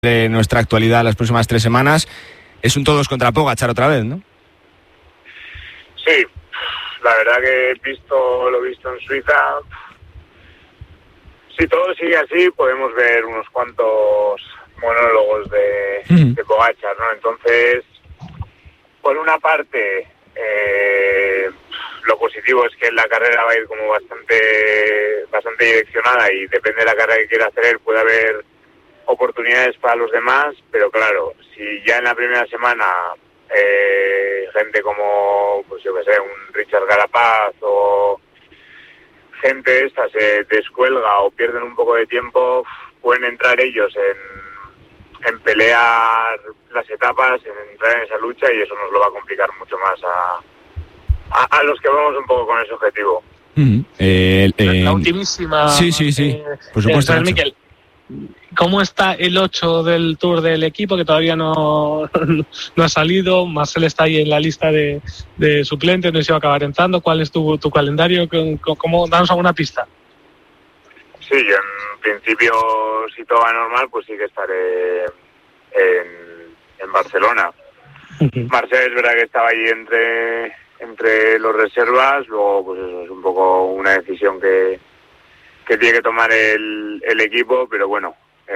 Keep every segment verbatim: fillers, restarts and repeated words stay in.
de nuestra actualidad las próximas tres semanas. Es un todos contra Pogačar otra vez, ¿no? Sí, la verdad que visto lo visto en Suiza, si todo sigue así podemos ver unos cuantos monólogos de, mm. de Pogačar, ¿no? Entonces, por una parte, eh, lo positivo es que la carrera va a ir como bastante, bastante direccionada y depende de la carrera que quiera hacer él, puede haber oportunidades para los demás, pero claro, si ya en la primera semana eh, gente como, pues yo que sé, un Richard Carapaz o gente esta se descuelga o pierden un poco de tiempo, pueden entrar ellos en, en pelear las etapas, en entrar en esa lucha, y eso nos lo va a complicar mucho más a, a, a los que vamos un poco con ese objetivo. Mm-hmm. eh, eh, la ultimísima. Sí, sí, sí, eh, por supuesto. Eh, Miquel, ¿cómo está el ocho del Tour del equipo, que todavía no, no ha salido? Marcel está ahí en la lista de, de suplentes, no sé si va a acabar entrando. ¿Cuál es tu, tu calendario? ¿Cómo, danos alguna pista? Sí, yo en principio, si todo va normal, pues sí que estaré en, en Barcelona. Uh-huh. Marcel es verdad que estaba ahí entre, entre los reservas, luego pues eso es un poco una decisión que, que tiene que tomar el, el equipo, pero bueno,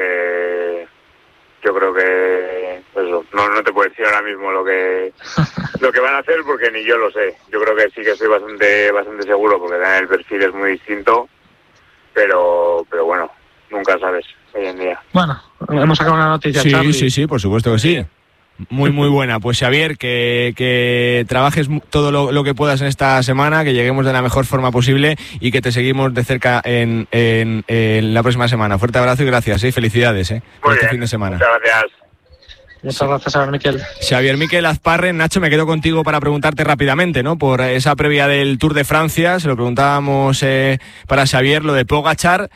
eh, yo creo que pues eso, no, no te puedo decir ahora mismo lo que lo que van a hacer porque ni yo lo sé. Yo creo que sí que estoy bastante bastante seguro porque también el perfil es muy distinto, pero pero bueno, nunca sabes hoy en día. Bueno, hemos sacado una noticia. Sí, Charlie. sí, sí, por supuesto que sí. Muy, muy buena. Pues Xavier, que, que trabajes todo lo, lo que puedas en esta semana, que lleguemos de la mejor forma posible y que te seguimos de cerca en, en, en la próxima semana. Fuerte abrazo y gracias, ¿eh? Felicidades, ¿eh? Por este fin de semana. Muchas gracias. Muchas gracias, Xavier Miquel. Xavier Miquel Azparre. Nacho, me quedo contigo para preguntarte rápidamente, ¿no? Por esa previa del Tour de Francia, se lo preguntábamos eh, para Xavier, lo de Pogačar.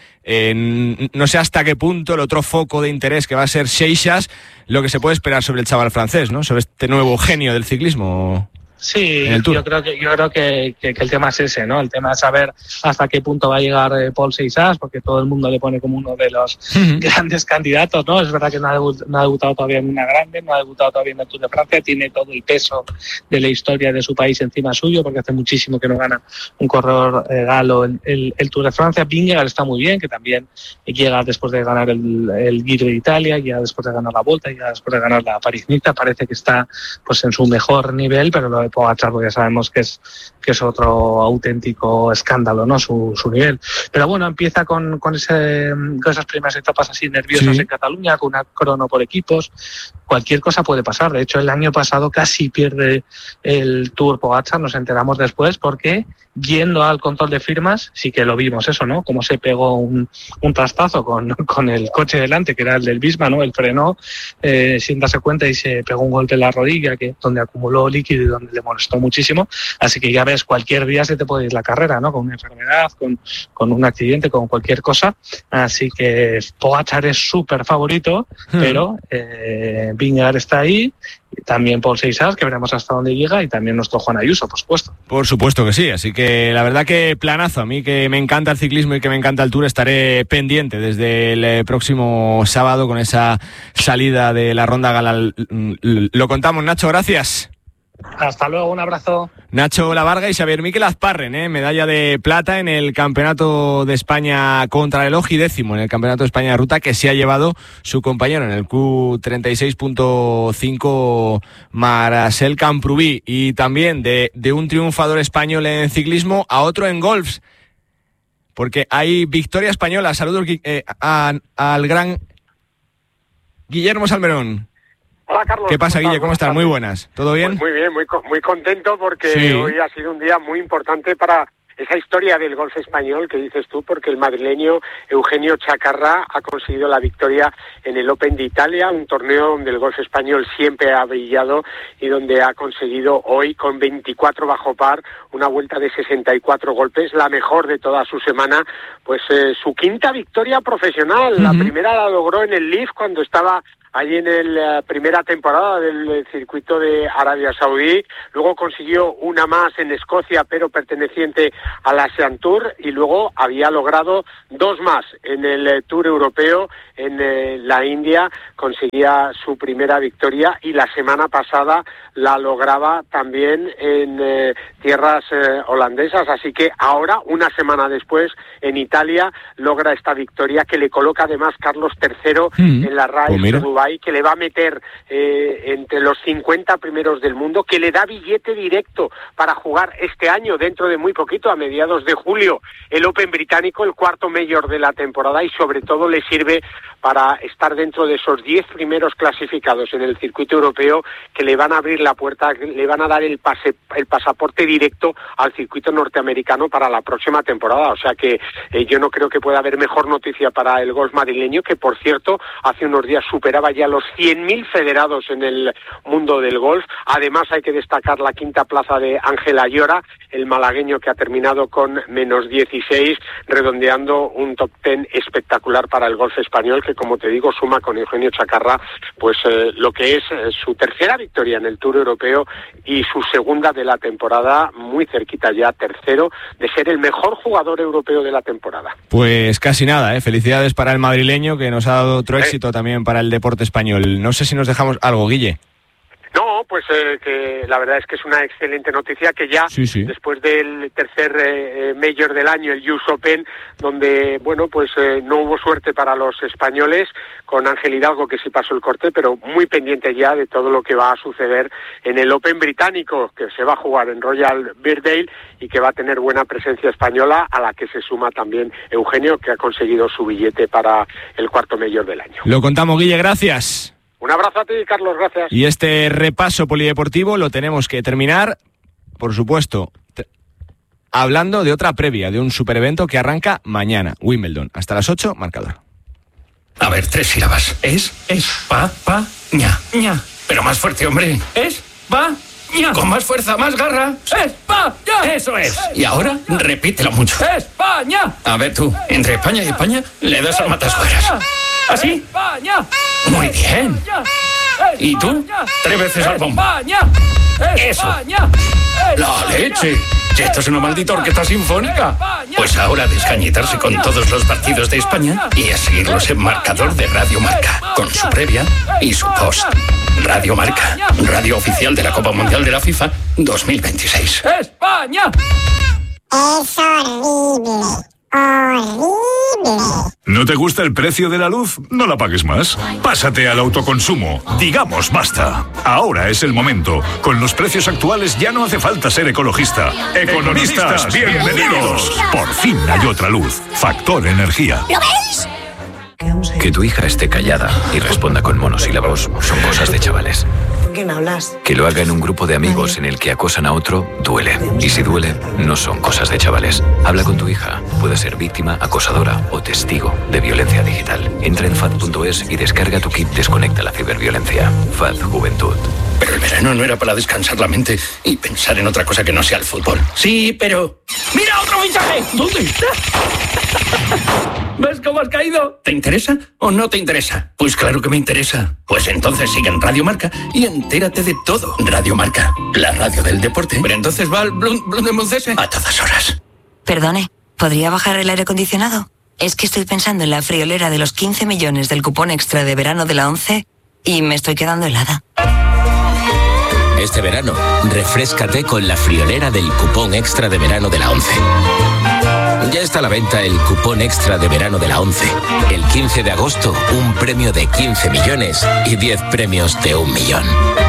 Eh, no sé hasta qué punto el otro foco de interés que va a ser Seixas, lo que se puede esperar sobre el chaval francés, ¿no? Sobre este nuevo genio del ciclismo. Sí, yo creo que yo creo que, que, que el tema es ese, ¿no? El tema es saber hasta qué punto va a llegar eh, Paul Seixas, porque todo el mundo le pone como uno de los uh-huh. grandes candidatos, ¿no? Es verdad que no ha, debut, no ha debutado todavía en una grande, no ha debutado todavía en el Tour de Francia, tiene todo el peso de la historia de su país encima suyo, porque hace muchísimo que no gana un corredor eh, galo el, el, el Tour de Francia. Vingegaard está muy bien, que también llega después de ganar el, el Giro de Italia, llega después de ganar la Volta, llega después de ganar la París-Niza, parece que está pues en su mejor nivel, pero lo de Pogačar ya sabemos que es que es otro auténtico escándalo, ¿no? Su, su nivel. Pero bueno, empieza con, con, ese, con esas primeras etapas así nerviosas sí. en Cataluña, con una crono por equipos. Cualquier cosa puede pasar. De hecho, el año pasado casi pierde el Tour Pogačar, nos enteramos después, porque yendo al control de firmas, sí que lo vimos eso, ¿no? Como se pegó un, un trastazo con, con el coche delante, que era el del Visma, ¿no? Él frenó eh, sin darse cuenta y se pegó un golpe en la rodilla, que donde acumuló líquido y donde le molestó muchísimo. Así que ya ves, cualquier día se te puede ir la carrera, ¿no? Con una enfermedad, con, con un accidente, con cualquier cosa. Así que Pogačar es súper favorito, hmm. pero eh, Vingegaard está ahí, y también Paul Seixas, que veremos hasta dónde llega, y también nuestro Juan Ayuso, por supuesto. Por supuesto que sí, así que la verdad que planazo. A mí que me encanta el ciclismo y que me encanta el Tour, estaré pendiente desde el próximo sábado con esa salida de la Ronda Gala. Lo contamos, Nacho, gracias. Hasta luego, un abrazo. Nacho Lavarga y Xavier Miquel Azparren, ¿eh? Medalla de plata en el Campeonato de España Contrarreloj y décimo en el Campeonato de España de Ruta, que se ha llevado su compañero en el Q treinta y seis punto cinco, Marcel Camprubí. Y también de, de un triunfador español en ciclismo a otro en golf, porque hay victoria española. Saludos eh, a, al gran Guillermo Salmerón. Hola, Carlos. ¿Qué pasa, Guille? ¿Cómo estás? Muy buenas. ¿Todo bien? Pues muy bien, muy muy contento porque sí. hoy ha sido un día muy importante para esa historia del golf español que dices tú, porque el madrileño Eugenio Chacarra ha conseguido la victoria en el Open de Italia, un torneo donde el golf español siempre ha brillado y donde ha conseguido hoy con veinticuatro bajo par una vuelta de sesenta y cuatro golpes, la mejor de toda su semana, pues eh, su quinta victoria profesional. Uh-huh. La primera la logró en el Leaf cuando estaba allí en la primera temporada del circuito de Arabia Saudí, luego consiguió una más en Escocia, pero perteneciente a la Asian Tour, y luego había logrado dos más en el Tour Europeo en eh, la India, conseguía su primera victoria, y la semana pasada la lograba también en eh, tierras eh, holandesas, así que ahora, una semana después, en Italia, logra esta victoria que le coloca además Carlos tercero mm, en la R A E de Dubái, que le va a meter eh, entre los cincuenta primeros del mundo, que le da billete directo para jugar este año, dentro de muy poquito, a mediados de julio, el Open británico, el cuarto Major de la temporada, y sobre todo le sirve para estar dentro de esos diez primeros clasificados en el circuito europeo, que le van a abrir la puerta, le van a dar el pase, el pasaporte directo al circuito norteamericano para la próxima temporada. O sea que eh, yo no creo que pueda haber mejor noticia para el golf madrileño, que por cierto hace unos días superaba ya los cien mil federados en el mundo del golf. Además hay que destacar la quinta plaza de Ángel Ayora, el malagueño, que ha terminado con menos dieciséis, redondeando un top ten espectacular para el golf español, que como te digo suma con Eugenio Chacarra pues eh, lo que es eh, su tercera victoria en el Tour Europeo y su segunda de la temporada, muy cerquita ya, tercero, de ser el mejor jugador europeo de la temporada. Pues casi nada, ¿eh? Felicidades para el madrileño, que nos ha dado otro eh. éxito también para el deporte español. No sé si nos dejamos algo, Guille. No, pues eh, que la verdad es que es una excelente noticia, que ya sí, sí. después del tercer eh, Major del año, el U S Open, donde, bueno, pues eh, no hubo suerte para los españoles, con Ángel Hidalgo, que sí pasó el corte, pero muy pendiente ya de todo lo que va a suceder en el Open británico, que se va a jugar en Royal Birkdale y que va a tener buena presencia española, a la que se suma también Eugenio, que ha conseguido su billete para el cuarto Major del año. Lo contamos, Guille, gracias. Un abrazo a ti, Carlos, gracias. Y este repaso polideportivo lo tenemos que terminar, por supuesto, t- hablando de otra previa, de un superevento que arranca mañana, Wimbledon. Hasta las ocho, marcador. A ver, tres sílabas. Es, es, pa, pa, ña, ña. Pero más fuerte, hombre. Es, pa, ña. Con más fuerza, más garra. España. Eso es. Y ahora, repítelo mucho. España. A ver tú, entre España y España, le das al matasfueras. ¿Así? España. Muy bien. ¿Y tú? Tres veces al bombo. Eso. La leche. ¿Esto es una maldita orquesta sinfónica? Pues ahora a descañitarse con todos los partidos de España y a seguirlos en marcador de Radio Marca, con su previa y su post. Radio Marca, radio oficial de la Copa Mundial de la FIFA dos mil veintiséis. ¡España! Es horrible. ¡Horrible! ¿No te gusta el precio de la luz? No la pagues más. Pásate al autoconsumo. Digamos basta. Ahora es el momento. Con los precios actuales ya no hace falta ser ecologista. Economistas, bienvenidos. Por fin hay otra luz. Factor Energía. ¿Lo veis? Que tu hija esté callada y responda con monosílabos son cosas de chavales. ¿Con quién hablas? Que lo haga en un grupo de amigos en el que acosan a otro, duele. Y si duele, no son cosas de chavales. Habla con tu hija. Puede ser víctima, acosadora o testigo de violencia digital. Entra en F A D punto es y descarga tu kit Desconecta la ciberviolencia. F A D Juventud. Pero el verano no era para descansar la mente y pensar en otra cosa que no sea el fútbol. Sí, pero... ¡Mira otro fichaje! ¿Dónde está? ¿Ves cómo has caído? ¿Te interesa o no te interesa? Pues claro que me interesa. Pues entonces sigue en Radio Marca y entérate de todo. Radio Marca, la radio del deporte. Pero entonces va al Blundemuncese a todas horas. Perdone, ¿podría bajar el aire acondicionado? Es que estoy pensando en la friolera de los quince millones del cupón extra de verano de la ONCE y me estoy quedando helada. Este verano, refréscate con la friolera del cupón extra de verano de la ONCE. Ya está a la venta el cupón extra de verano de la ONCE. El quince de agosto, un premio de quince millones y diez premios de un millón.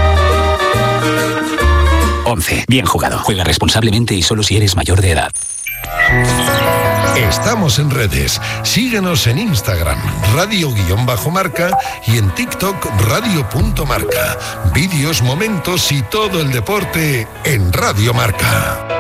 ONCE. Bien jugado. Juega responsablemente y solo si eres mayor de edad. Estamos en redes. Síguenos en Instagram, radio-marca, y en TikTok, radio.marca. Vídeos, momentos y todo el deporte en Radio Marca.